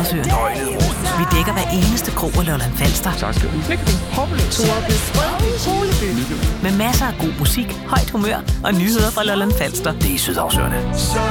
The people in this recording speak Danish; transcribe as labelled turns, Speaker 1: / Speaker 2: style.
Speaker 1: Sydhavsøerne. Vi dækker hver eneste krog på Lolland Falster.
Speaker 2: Tak skal du.
Speaker 1: Med masser af god musik, højt humør og nyheder fra Lolland Falster.
Speaker 2: Det er Sydhavsøerne.